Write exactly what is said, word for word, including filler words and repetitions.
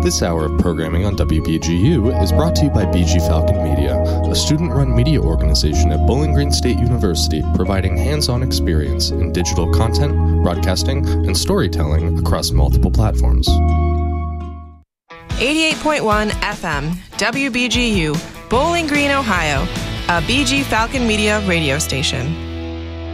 This hour of programming on W B G U is brought to you by B G Falcon Media, a student-run media organization at Bowling Green State University providing hands-on experience in digital content, broadcasting, and storytelling across multiple platforms. eighty-eight point one F M, W B G U, Bowling Green, Ohio, a B G Falcon Media radio station.